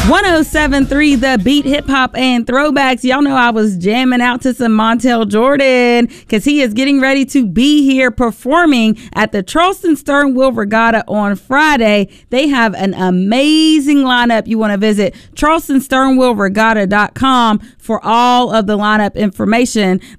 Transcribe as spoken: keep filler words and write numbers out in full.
one oh seven point three The Beat, hip hop and throwbacks. Y'all know I was jamming out to some Montel Jordan because he is getting ready to be here performing at the Charleston Sternwell Regatta on Friday. They have an amazing lineup. You want to visit charleston sternwell regatta dot com for all of the lineup information.